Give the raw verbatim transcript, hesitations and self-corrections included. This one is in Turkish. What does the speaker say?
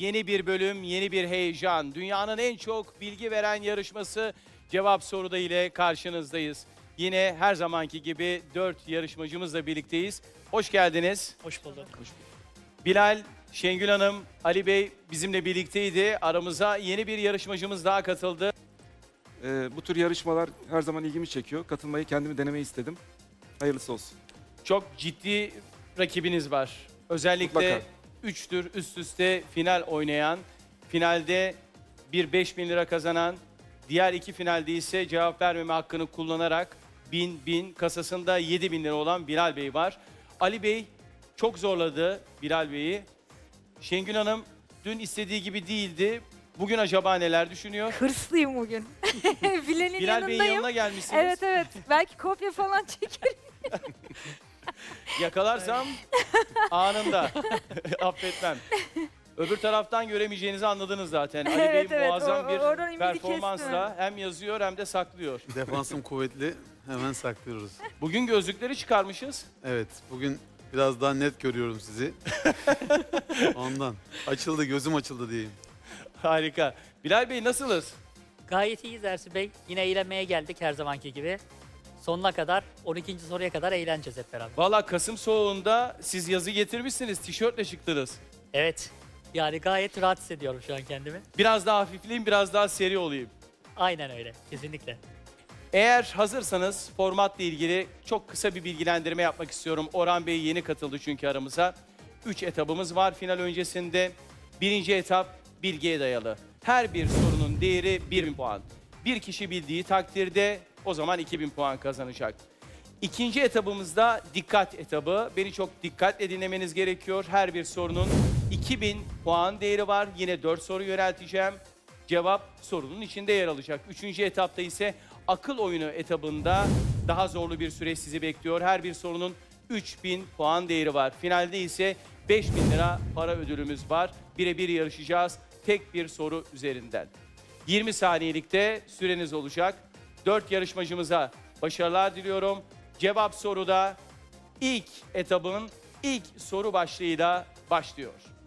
yeni bir bölüm, yeni bir heyecan. Dünyanın en çok bilgi veren yarışması Cevap Soruda ile karşınızdayız. Yine her zamanki gibi dört yarışmacımızla birlikteyiz. Hoş geldiniz. Hoş bulduk. Bilal, Şengül Hanım, Ali Bey bizimle birlikteydi. Aramıza yeni bir yarışmacımız daha katıldı. Ee, bu tür yarışmalar her zaman ilgimi çekiyor. Katılmayı, kendimi denemeyi istedim. Hayırlısı olsun. Çok ciddi rakibiniz var. Özellikle Mutlaka. üçtür üst üste final oynayan, finalde bir beş bin lira kazanan, diğer iki finalde ise cevap vermeme hakkını kullanarak bin bin kasasında yedi bin lira olan Bilal Bey var. Ali Bey çok zorladı Bilal Bey'i. Şengül Hanım dün istediği gibi değildi. Bugün acaba neler düşünüyor? Hırslıyım bugün. Bilenin Bilal Bey'in yanındayım. yanına gelmişsiniz. Evet evet. Belki kopya falan çekerim. Yakalarsam anında affetmem. Öbür taraftan göremeyeceğinizi anladınız zaten. Ali Evet, Bey evet. muazzam O- bir oradan ümidi performansla kestim. hem yazıyor hem de saklıyor. Defansım kuvvetli. Hemen saklıyoruz. Bugün gözlükleri çıkarmışız. Evet, bugün biraz daha net görüyorum sizi. Ondan. Açıldı, gözüm açıldı diyeyim. Harika. Bilal Bey nasılız? Gayet iyiyiz Ersin Bey. Yine eğlenmeye geldik her zamanki gibi. Sonuna kadar, on ikinci soruya kadar eğleneceğiz hep beraber. Valla Kasım soğuğunda siz yazı getirmişsiniz. Tişörtle çıktınız. Evet. Yani gayet rahat hissediyorum şu an kendimi. Biraz daha hafifleyeyim, biraz daha seri olayım. Aynen öyle. Kesinlikle. Eğer hazırsanız formatla ilgili çok kısa bir bilgilendirme yapmak istiyorum. Orhan Bey yeni katıldı çünkü aramıza. Üç etabımız var final öncesinde. Birinci etap bilgiye dayalı. Her bir sorunun değeri bir bin puan. Bir kişi bildiği takdirde o zaman iki bin puan kazanacak. İkinci etabımızda dikkat etabı. Beni çok dikkatle dinlemeniz gerekiyor. Her bir sorunun iki bin puan değeri var. Yine dört soru yönelteceğim. Cevap sorunun içinde yer alacak. Üçüncü etapta ise akıl oyunu etabında daha zorlu bir süreç sizi bekliyor. Her bir sorunun üç bin puan değeri var. Finalde ise beş bin lira para ödülümüz var. Birebir yarışacağız tek bir soru üzerinden. yirmi saniyelikte süreniz olacak. dört yarışmacımıza başarılar diliyorum. Cevap soruda ilk etabın ilk soru başlığıyla başlıyor.